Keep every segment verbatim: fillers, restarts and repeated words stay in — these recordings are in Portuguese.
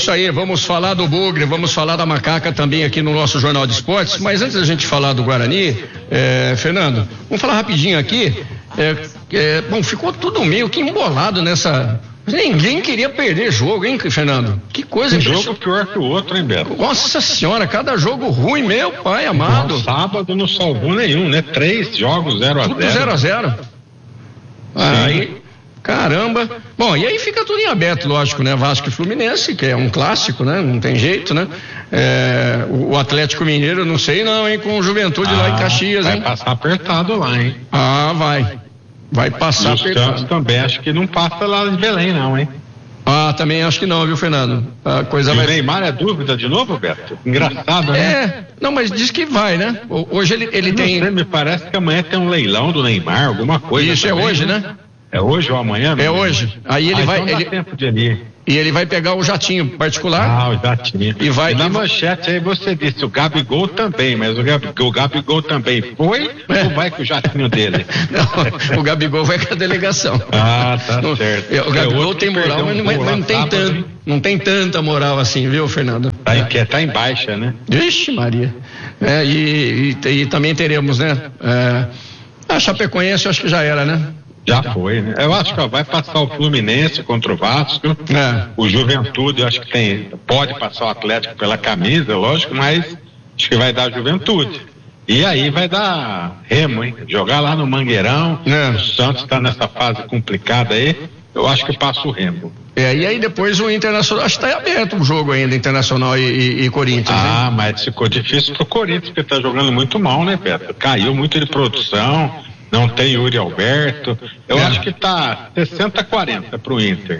isso aí, vamos falar do Bugre, vamos falar da Macaca também aqui no nosso Jornal de Esportes, mas antes da gente falar do Guarani, é, Fernando, vamos falar rapidinho aqui, é, é, bom, ficou tudo meio que embolado nessa, ninguém queria perder jogo, hein, Fernando? Que coisa. Um jogo pior que o outro, hein, Beto? Nossa senhora, cada jogo ruim, meu pai amado. No sábado não salvou nenhum, né? Três jogos zero a zero. Tudo zero a zero. Aí, caramba. Bom, e aí fica tudo em aberto, lógico, né? Vasco e Fluminense, que é um clássico, né? Não tem jeito, né? É, o, o Atlético Mineiro, não sei não, hein? Com o Juventude ah, lá em Caxias, vai hein? Vai passar apertado lá, hein? Ah, vai. Vai passar Os apertado. Santos também, acho que não passa lá de Belém, não, hein? Ah, também acho que não, viu, Fernando? A coisa e vai... o Neymar é dúvida de novo, Beto? Engraçado, né? É, não, mas diz que vai, né? Hoje ele, ele não tem... Sei, me parece que amanhã tem um leilão do Neymar, alguma coisa. Isso também, é hoje, né? É hoje ou amanhã? É hoje. Aí ele ah, vai... Então dá ele... tempo de ir. E ele vai pegar o jatinho particular. Ah, o jatinho. E vai. E na manchete aí você disse o Gabigol também, mas o Gabigol, o Gabigol também foi é. ou vai com o jatinho dele? Não, o Gabigol vai com a delegação. Ah, tá não, certo. O Gabigol é tem moral, mas, um mas, mas não tem sábado, tanto, não tem tanta moral assim, viu, Fernando? Tá em, que, tá em baixa, né? Vixe, Maria. É, e, e, e também teremos, né? É, a Chapecoense, eu acho que já era, né? Já foi, né? Eu acho que ó, vai passar o Fluminense contra o Vasco, é. o Juventude, eu acho que tem, pode passar o Atlético pela camisa, lógico, mas acho que vai dar Juventude. E aí vai dar Remo, hein? Jogar lá no Mangueirão, é. o Santos está nessa fase complicada aí, eu acho que passa o Remo. É, e aí depois o Internacional, acho que está aberto o jogo ainda, Internacional e, e, e Corinthians. Ah, hein? mas ficou difícil pro Corinthians, porque está jogando muito mal, né, Beto? Caiu muito de produção. Não tem Yuri Alberto. Eu é. acho que tá sessenta a quarenta pro Inter.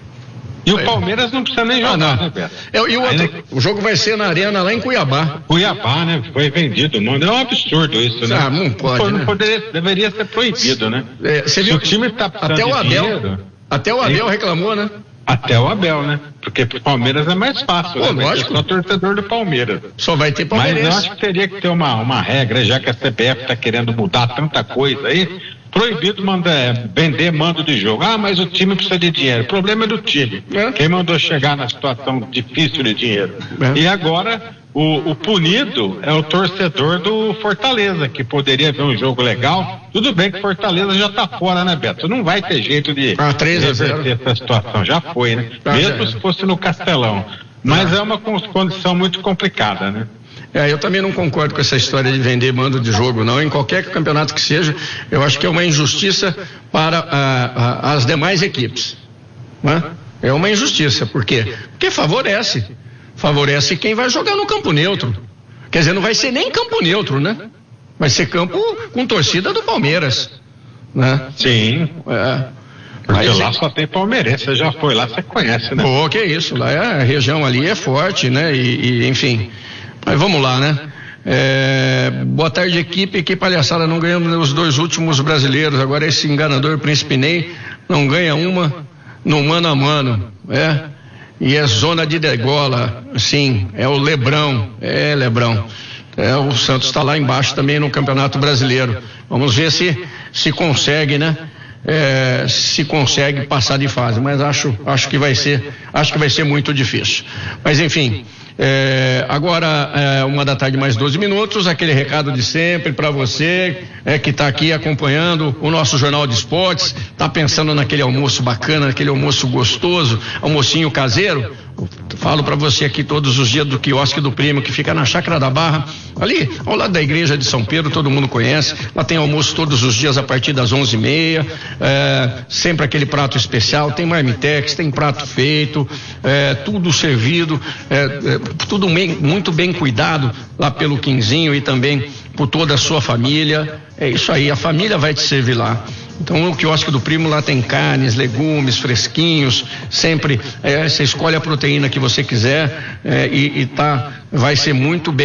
E o Palmeiras não precisa nem jogar, ah, não. né, Beto? É, e o, outro, o jogo vai ser na arena lá em Cuiabá. Cuiabá, né? Foi vendido. Não, é um absurdo isso, né? Ah, não pode, não, né? não poderia, deveria ser proibido, né? É, você viu, o time tá até o Abel, dinheiro, até o Abel hein? reclamou, né? Até o Abel, né? Porque pro Palmeiras é mais fácil, Pô, né? lógico. Só torcedor do Palmeiras. Só vai ter Palmeiras. Mas eu acho que teria que ter uma, uma regra, já que a C B F tá querendo mudar tanta coisa aí, proibido mandar, vender mando de jogo. Ah, mas o time precisa de dinheiro. O problema é do time. É. Quem mandou chegar na situação difícil de dinheiro. É. E agora, o, o punido é o torcedor do Fortaleza, que poderia ver um jogo legal. Tudo bem que Fortaleza já tá fora, né, Beto? Não vai ter jeito de ah, três a zero. reverter essa situação. Já foi, né? Ah, Mesmo se fosse no Castelão. Mas ah. é uma condição muito complicada, né? É, eu também não concordo com essa história de vender mando de jogo, não. Em qualquer campeonato que seja, eu acho que é uma injustiça para ah, ah, as demais equipes. Né? É uma injustiça. Por quê? Porque favorece. Favorece quem vai jogar no campo neutro. Quer dizer, não vai ser nem campo neutro, né? Vai ser campo com torcida do Palmeiras. Né? Sim. É. Porque lá só tem palmeirense, você já foi lá, você conhece, né? Pô, que isso, lá é, a região ali é forte, né? E, e enfim... Mas vamos lá, né? É, boa tarde, equipe. Que palhaçada, não ganhamos os dois últimos brasileiros. Agora esse enganador Príncipe Ney não ganha uma no mano a mano. É? E é zona de degola. Sim, é o Lebrão. É, Lebrão. É, o Santos está lá embaixo também no Campeonato Brasileiro. Vamos ver se se consegue, né? É, se consegue passar de fase, mas acho, acho que vai ser, acho que vai ser muito difícil. Mas enfim, é, agora é, uma da tarde mais doze minutos, aquele recado de sempre para você é, que está aqui acompanhando o nosso Jornal de Esportes, está pensando naquele almoço bacana, naquele almoço gostoso, almocinho caseiro. Falo para você aqui todos os dias do quiosque do Primo, que fica na Chácara da Barra, ali ao lado da igreja de São Pedro, todo mundo conhece. Lá tem almoço todos os dias a partir das onze e meia, é, sempre aquele prato especial, tem marmitex, tem prato feito, é, tudo servido, é, é, tudo bem, muito bem cuidado lá pelo Quinzinho e também por toda a sua família. É isso aí, a família vai te servir lá. Então o quiosque do Primo lá tem carnes, legumes, fresquinhos, sempre é, você escolhe a proteína que você quiser é, e, e tá, vai ser muito bem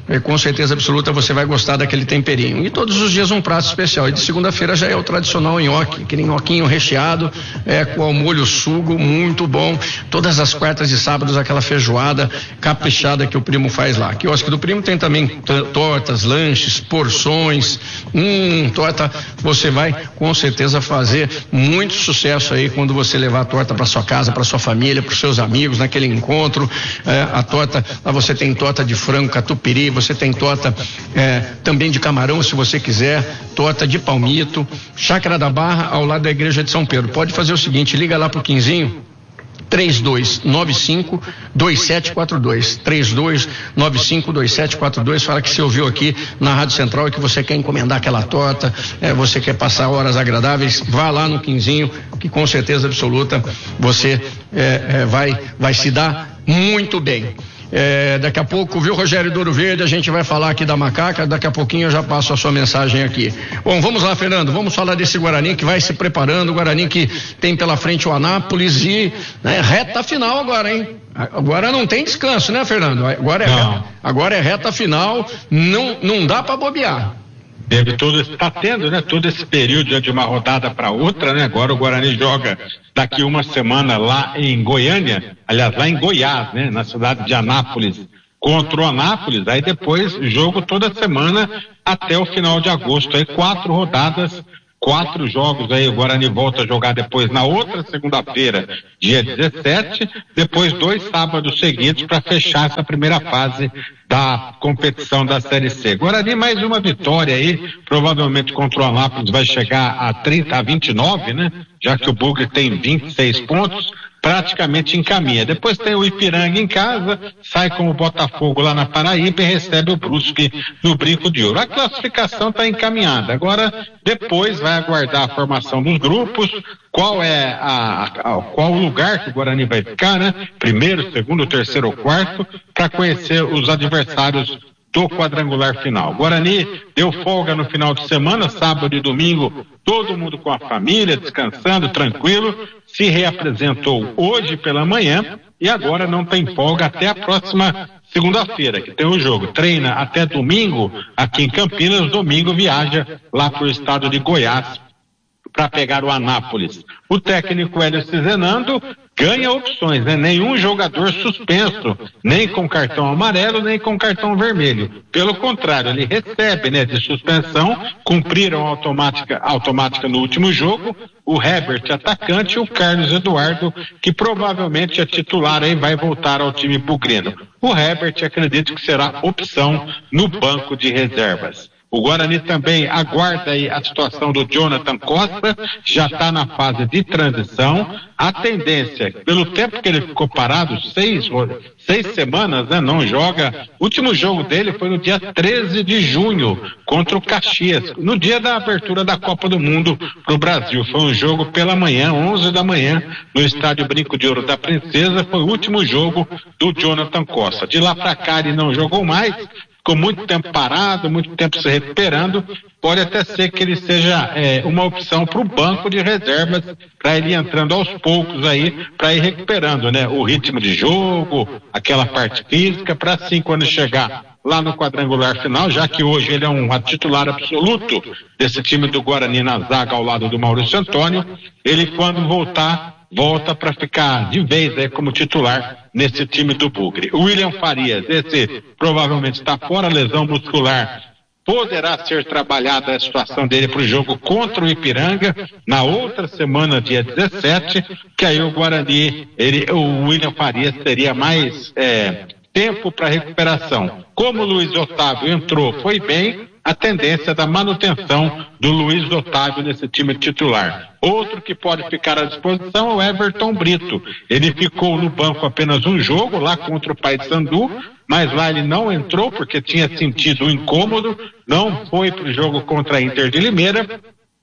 E com certeza absoluta você vai gostar daquele temperinho. E todos os dias um prato especial. E de segunda-feira já é o tradicional nhoque, aquele nhoquinho recheado, é, com ao molho sugo, muito bom. Todas as quartas e sábados aquela feijoada caprichada que o Primo faz lá. Quiosque do Primo tem também t- tortas, lanches, porções. Hum, torta, você vai com certeza fazer muito sucesso aí quando você levar a torta para sua casa, para sua família, para os seus amigos, naquele encontro. É, a torta, lá você tem torta de frango catupiry, você tem torta é, também de camarão, se você quiser, torta de palmito. Chácara da Barra, ao lado da igreja de São Pedro. Pode fazer o seguinte, liga lá pro Quinzinho, três dois nove cinco, dois sete quatro dois, três dois nove cinco, dois sete quatro dois, fala que você ouviu aqui na Rádio Central e que você quer encomendar aquela torta, é, você quer passar horas agradáveis, vá lá no Quinzinho, que com certeza absoluta você é, é, vai, vai se dar muito bem. É, daqui a pouco, viu, Rogério do Ouro Verde, a gente vai falar aqui da Macaca, daqui a pouquinho eu já passo a sua mensagem aqui. Bom, vamos lá, Fernando, vamos falar desse Guarani que vai se preparando, o Guarani que tem pela frente o Anápolis e, né, reta final agora, hein? Agora não tem descanso, né, Fernando? Agora é, reta, agora é reta final, não, não dá pra bobear. Teve todo, está tendo, né, todo esse período de uma rodada para outra, né? Agora o Guarani joga daqui uma semana lá em Goiânia, aliás, lá em Goiás, né? Na cidade de Anápolis, contra o Anápolis, aí depois jogo toda semana até o final de agosto, aí quatro rodadas, quatro jogos, aí o Guarani volta a jogar depois na outra segunda-feira, dia dezessete, depois dois sábados seguidos para fechar essa primeira fase da competição da Série C. Guarani mais uma vitória aí, provavelmente contra o Anápolis vai chegar a trinta, a vinte e nove, né? Já que o Bugre tem vinte e seis pontos, praticamente encaminha. Depois tem o Ipiranga em casa, sai com o Botafogo lá na Paraíba e recebe o Brusque no Brinco de Ouro. A classificação está encaminhada. Agora, depois vai aguardar a formação dos grupos, qual é a, a qual o lugar que o Guarani vai ficar, né? Primeiro, segundo, terceiro ou quarto, para conhecer os adversários do quadrangular final. Guarani deu folga no final de semana, sábado e domingo, todo mundo com a família, descansando, tranquilo, se reapresentou hoje pela manhã e agora não tem folga até a próxima segunda-feira, que tem o jogo. Treina até domingo aqui em Campinas, domingo viaja lá para o estado de Goiás para pegar o Anápolis. O técnico Hélio Cizenando ganha opções, né? Nenhum jogador suspenso, nem com cartão amarelo, nem com cartão vermelho. Pelo contrário, ele recebe, né, de suspensão, cumpriram automática, automática no último jogo, o Herbert, atacante, e o Carlos Eduardo, que provavelmente é titular aí, vai voltar ao time bugrino. O Herbert, acredito que será opção no banco de reservas. O Guarani também aguarda aí a situação do Jonathan Costa, já está na fase de transição. A tendência, pelo tempo que ele ficou parado, seis, seis semanas, né, não joga. O último jogo dele foi no dia treze de junho, contra o Caxias, no dia da abertura da Copa do Mundo para o Brasil. Foi um jogo pela manhã, onze da manhã, no estádio Brinco de Ouro da Princesa. Foi o último jogo do Jonathan Costa. De lá para cá ele não jogou mais. Ficou muito tempo parado, muito tempo se recuperando, pode até ser que ele seja é, uma opção para o banco de reservas, para ele ir entrando aos poucos aí, para ir recuperando, né, o ritmo de jogo, aquela parte física, para assim, quando chegar lá no quadrangular final, já que hoje ele é um titular absoluto desse time do Guarani na zaga ao lado do Maurício Antônio, ele quando voltar, volta para ficar de vez aí como titular nesse time do Bugre. O William Farias, esse provavelmente está fora, lesão muscular, poderá ser trabalhada a situação dele para o jogo contra o Ipiranga na outra semana, dia dezessete, que aí o Guarani, ele, o William Farias teria mais é, tempo para recuperação. Como o Luiz Otávio entrou, foi bem, a tendência da manutenção do Luiz Otávio nesse time titular. Outro que pode ficar à disposição é o Everton Brito. Ele ficou no banco apenas um jogo, lá contra o Paysandu, mas lá ele não entrou porque tinha sentido um incômodo, não foi para o jogo contra a Inter de Limeira,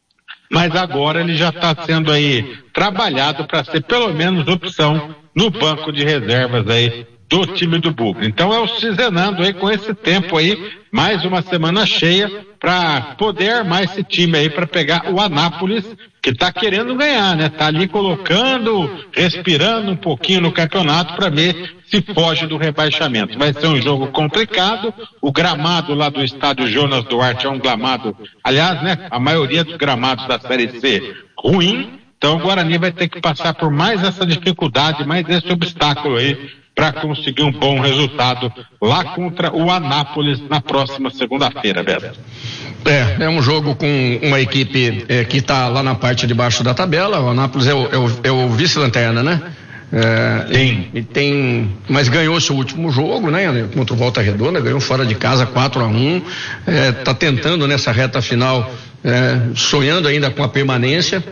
mas agora ele já está sendo aí trabalhado para ser pelo menos opção no banco de reservas aí do time do Bugre. Então é o Cizenando aí com esse tempo aí, mais uma semana cheia para poder armar esse time aí para pegar o Anápolis, que tá querendo ganhar, né? Tá ali colocando, respirando um pouquinho no campeonato para ver se foge do rebaixamento. Vai ser um jogo complicado. O gramado lá do estádio Jonas Duarte é um gramado, aliás, né? A maioria dos gramados da Série C ruim. Então o Guarani vai ter que passar por mais essa dificuldade, mais esse obstáculo aí para conseguir um bom resultado lá contra o Anápolis na próxima segunda-feira, Beto. É, é um jogo com uma equipe é, que está lá na parte de baixo da tabela. O Anápolis é o, é o, é o vice-lanterna, né? É, Sim. E, e tem, mas ganhou seu último jogo, né? Contra o Volta Redonda, ganhou fora de casa quatro a um. Está é, tentando nessa reta final, é, sonhando ainda com a permanência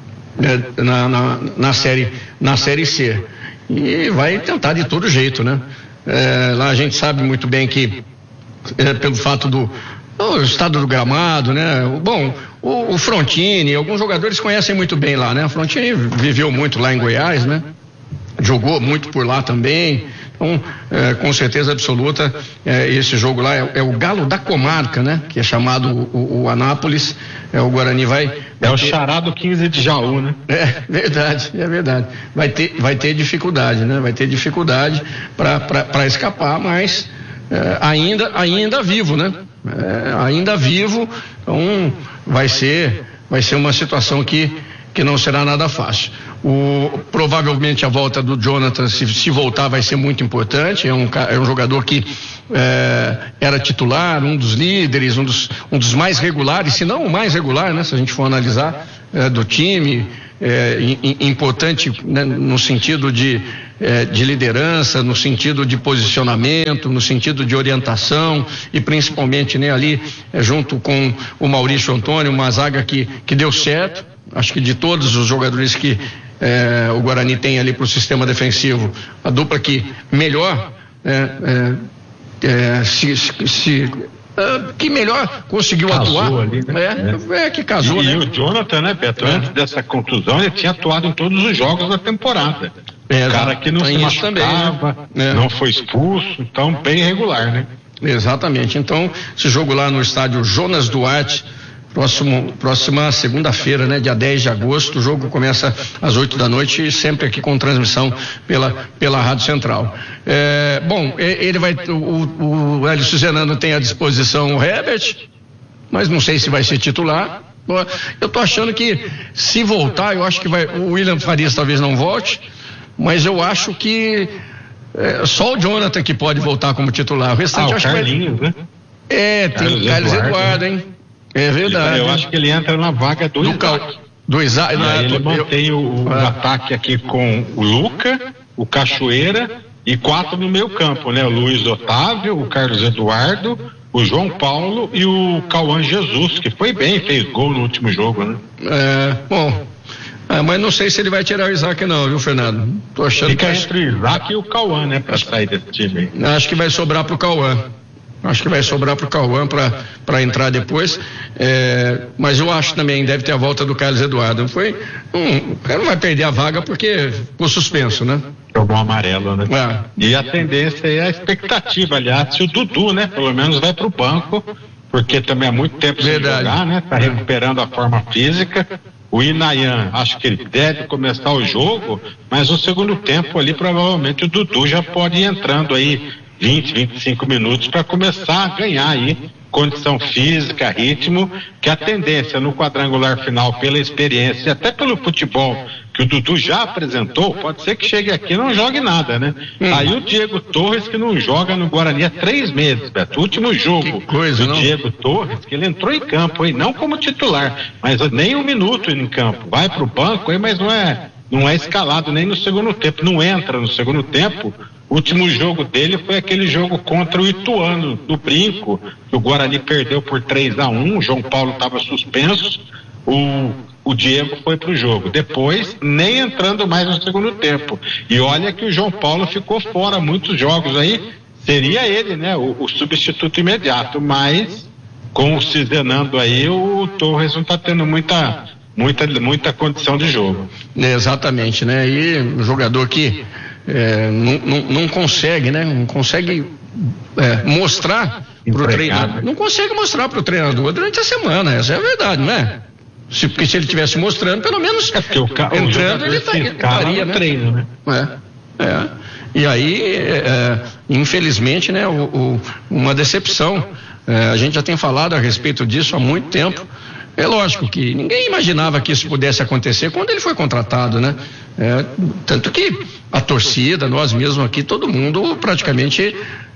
é, na, na, na, série, na série C. E vai tentar de todo jeito, né? É, lá a gente sabe muito bem que, é, pelo fato do o estado do gramado, né? Bom, o, o Frontini, alguns jogadores conhecem muito bem lá, né? O Frontini viveu muito lá em Goiás, né? Jogou muito por lá também. Então, é, com certeza absoluta, é, esse jogo lá é, é o Galo da Comarca, né? Que é chamado o, o Anápolis. É, o Guarani vai... vai é o ter... xará do quinze de Jaú, né? É verdade, é verdade. Vai ter, vai ter dificuldade, né? Vai ter dificuldade para escapar, mas é, ainda, ainda vivo, né? É, ainda vivo, então vai ser, vai ser uma situação que, que não será nada fácil. O, provavelmente a volta do Jonathan, se, se voltar, vai ser muito importante. É um, é um jogador que é, era titular, um dos líderes, um dos, um dos mais regulares, se não o mais regular, né? Se a gente for analisar, é, do time, é, importante, né, no sentido de, é, de liderança, no sentido de posicionamento, no sentido de orientação e principalmente, né, ali é, junto com o Maurício Antônio, uma zaga que, que deu certo. Acho que de todos os jogadores que é, o Guarani tem ali para o sistema defensivo, a dupla que melhor é, é, é, se, se que melhor conseguiu casou atuar ali, né? é, é que casou, e, né? E o Jonathan, né, Beto, é. antes dessa contusão, ele tinha atuado em todos os jogos da temporada. É, o cara que não se machucava, também, né? Não foi expulso, então bem regular, né? Exatamente. Então, esse jogo lá no estádio Jonas Duarte, próximo, próxima segunda-feira, né, dia dez de agosto, o jogo começa às oito da noite e sempre aqui com transmissão pela, pela Rádio Central. É, bom, ele vai, o, o Hélio Cizenando tem à disposição o Herbert, mas não sei se vai ser titular. Eu tô achando que se voltar, eu acho que vai, o William Farias talvez não volte, mas eu acho que é, só o Jonathan que pode voltar como titular. O restante ah, o acho Carlinhos, que vai... né? É, tem o Carlos Eduardo, Eduardo, hein? É verdade. Eu acho que ele entra na vaga do, do Isaac. Do Isaac. E aí ele eu, mantém eu, o, o ah. ataque aqui com o Luca, o Cachoeira e quatro no meio campo, né? O Luiz Otávio, o Carlos Eduardo, o João Paulo e o Cauã Jesus, que foi bem, fez gol no último jogo, né? É, bom, é, mas não sei se ele vai tirar o Isaac não, viu, Fernando? Tô achando Fica que... entre o Isaac e o Cauã, né, pra sair desse time aí. Acho que vai sobrar pro Cauã. Acho que vai sobrar pro Cauã para entrar depois, é, mas eu acho também deve ter a volta do Carlos Eduardo. Foi um, o cara não vai perder a vaga porque ficou suspenso, né? Jogou amarelo, né? É. E a tendência é a expectativa, aliás, se o Dudu, né, pelo menos vai pro banco, porque também há muito tempo sem jogar, né? Tá recuperando a forma física. O Inayan, acho que ele deve começar o jogo, mas no segundo tempo ali provavelmente o Dudu já pode ir entrando aí vinte, vinte e cinco minutos para começar a ganhar aí condição física, ritmo, que a tendência no quadrangular final, pela experiência e até pelo futebol que o Dudu já apresentou, pode ser que chegue aqui e não jogue nada, né? Hum. Aí o Diego Torres, que não joga no Guarani há três meses, Beto. O último jogo coisa, do não? Diego Torres, que ele entrou em campo aí, não como titular, mas nem um minuto em campo. Vai pro banco aí, mas não é, não é escalado nem no segundo tempo, não entra no segundo tempo. O último jogo dele foi aquele jogo contra o Ituano, do Brinco, que o Guarani perdeu por três a um, o João Paulo estava suspenso, o, o Diego foi pro jogo. Depois, nem entrando mais no segundo tempo. E olha que o João Paulo ficou fora muitos jogos aí, seria ele, né, o, o substituto imediato, mas com o Cizenando aí, o Torres não está tendo muita, muita, muita condição de jogo. É, exatamente, né, e um jogador que é, não, não, não consegue, né? Não consegue é, mostrar para o treinador. Não consegue mostrar para o treinador durante a semana, essa é a verdade, não é? Se, porque se ele estivesse mostrando, pelo menos é o ca... entrando, ele estaria, né? Treino, né? É, é. E aí, é, infelizmente, né, o, o, uma decepção. É, a gente já tem falado a respeito disso há muito tempo. É lógico que ninguém imaginava que isso pudesse acontecer quando ele foi contratado, né? É, tanto que a torcida, nós mesmos aqui, todo mundo praticamente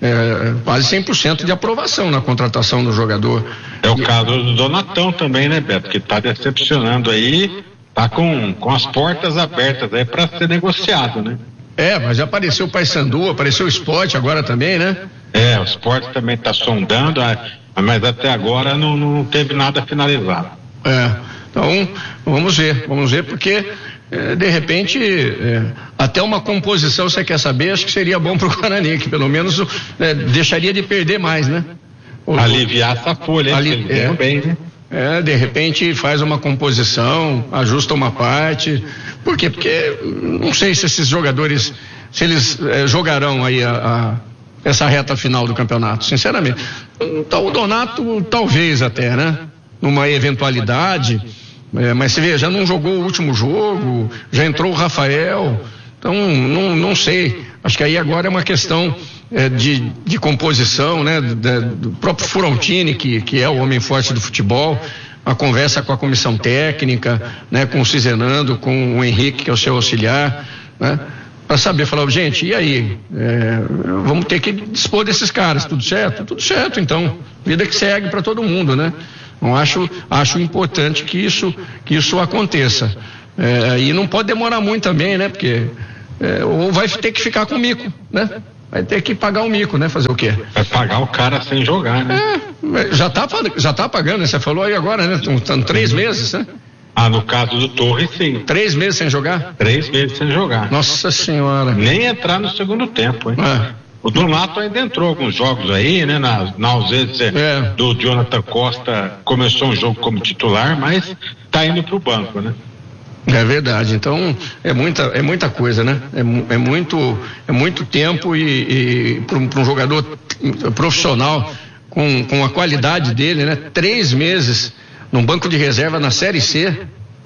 é, quase cem por cento de aprovação na contratação do jogador. É o caso do Donatão também, né, Beto? Que está decepcionando aí, está com, com as portas abertas aí para ser negociado, né? É, mas já apareceu o Paysandu, apareceu o Sport agora também, né? É, o Sport também está sondando, mas até agora não, não teve nada finalizado. É, então vamos ver, vamos ver porque é, de repente é, até uma composição, você quer saber, acho que seria bom para o Guarani, que pelo menos é, deixaria de perder mais, né? O, Aliviar essa folha, ali, é, bem, né? É, de repente faz uma composição, ajusta uma parte. Por quê? Porque não sei se esses jogadores, se eles é, jogarão aí a, a, essa reta final do campeonato, sinceramente. Então o Donato talvez até, né? Numa eventualidade, é, mas você vê, já não jogou o último jogo, já entrou o Rafael, então não, não sei. Acho que aí agora é uma questão é, de, de composição, né? Do, do próprio Frontini, que, que é o homem forte do futebol, a conversa com a comissão técnica, né? Com o Cizenando, com o Henrique, que é o seu auxiliar, né? Para saber, falar, gente, e aí? É, vamos ter que dispor desses caras, tudo certo? Tudo certo, então. Vida que segue para todo mundo, né? Então, acho, acho importante que isso, que isso aconteça. É, e não pode demorar muito também, né? Porque é, ou vai ter que ficar com o mico, né? Vai ter que pagar o mico, né? Fazer o quê? Vai pagar o cara sem jogar, né? É, já tá, já tá pagando, né? Você falou aí agora, né? Estão três meses, né? Ah, no caso do Torres, sim. Três meses sem jogar? Três meses sem jogar. Nossa Senhora. Nem entrar no segundo tempo, hein? É. O Donato ainda entrou alguns jogos aí, né? Na, na ausência é. do Jonathan Costa, começou um jogo como titular, mas tá indo pro banco, né? É verdade, então é muita, é muita coisa, né? É, é, muito, é muito tempo e, e para um, um jogador profissional com, com a qualidade dele, né? Três meses num banco de reserva na Série C.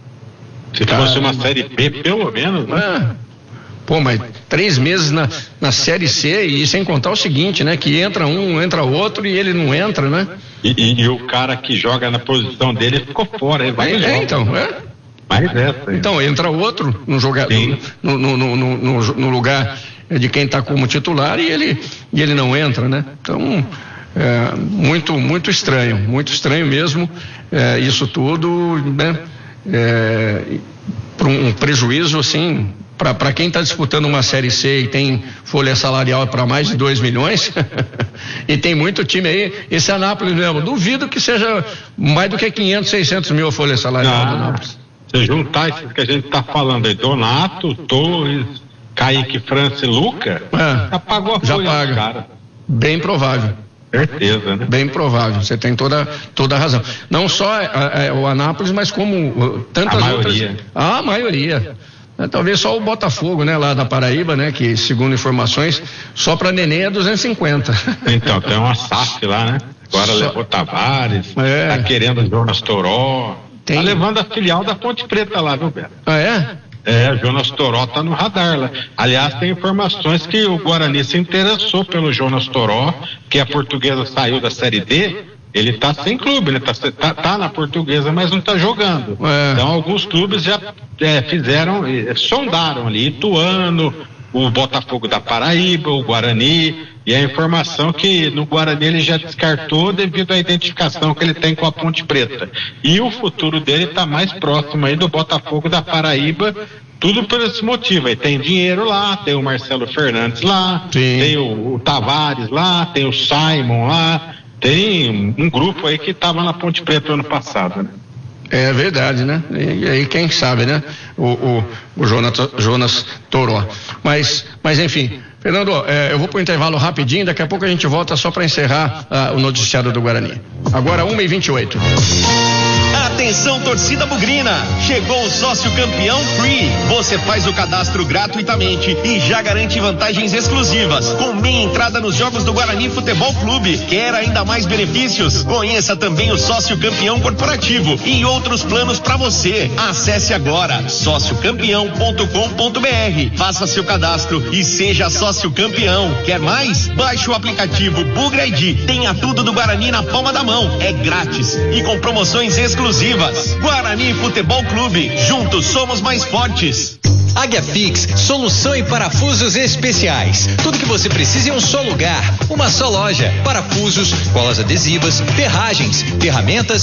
Se Caramba. fosse uma Série B, pelo menos, né? É. Pô, mas três meses na, na Série C e sem contar o seguinte, né? Que entra um, entra outro e ele não entra, né? E, e, e o cara que joga na posição dele ficou fora, ele vai é, é, então, é. Mas essa, então, entra outro no, jogador, no, no, no, no, no lugar de quem está como titular e ele, e ele não entra, né? Então, é, muito, muito estranho, muito estranho mesmo, é, isso tudo, né? É, para um prejuízo, assim, para quem está disputando uma Série C e tem folha salarial para mais de dois milhões, e tem muito time aí, esse Anápolis mesmo, duvido que seja mais do que quinhentos, seiscentos mil a folha salarial do Anápolis. Se juntar isso que a gente está falando aí, Donato, Torres, Kaique, França e Luca, é, já pagou a já folha paga. Cara. Bem provável. Certeza, né? Bem provável, você tem toda, toda a razão. Não só a, a, o Anápolis, mas como uh, tantas a outras. Maioria. A maioria. É, talvez só o Botafogo, né, lá da Paraíba, né, que segundo informações, só para neném é duzentos e cinquenta. Então, tem uma S A F lá, né? Agora só... levou Tavares, é. Tá querendo o Jonas Toró. Tem... Tá levando a filial da Ponte Preta lá, viu, Beto? Ah, é? É, o Jonas Toró tá no radar lá. Aliás, tem informações que o Guarani se interessou pelo Jonas Toró, que a Portuguesa saiu da Série D, ele tá sem clube, né? Tá, tá, tá na Portuguesa, mas não tá jogando. É. Então, alguns clubes já é, fizeram, é, sondaram ali, Ituano, o Botafogo da Paraíba, o Guarani, e a informação que no Guarani ele já descartou devido à identificação que ele tem com a Ponte Preta. E o futuro dele está mais próximo aí do Botafogo da Paraíba, tudo por esse motivo. Aí tem dinheiro lá, tem o Marcelo Fernandes lá, Sim. tem o, o Tavares lá, tem o Simon lá, tem um, um grupo aí que estava na Ponte Preta ano passado, né? É verdade, né? E aí quem sabe, né? O, o, o Jonas, Jonas Toró. Mas, mas enfim, Fernando, é, eu vou para o intervalo rapidinho, daqui a pouco a gente volta só para encerrar uh, o noticiário do Guarani. Agora uma e vinte e oito. Atenção, torcida bugrina! Chegou o sócio campeão Free. Você faz o cadastro gratuitamente e já garante vantagens exclusivas, com meia entrada nos jogos do Guarani Futebol Clube. Quer ainda mais benefícios? Conheça também o sócio campeão corporativo e outros planos para você. Acesse agora sócio campeão ponto com ponto br. Faça seu cadastro e seja sócio campeão. Quer mais? Baixe o aplicativo Bugra I D. Tenha tudo do Guarani na palma da mão. É grátis e com promoções exclusivas. Guarani Futebol Clube, juntos somos mais fortes. Águia Fix, solução em parafusos especiais. Tudo que você precisa em um só lugar, uma só loja. Parafusos, colas adesivas, ferragens, ferramentas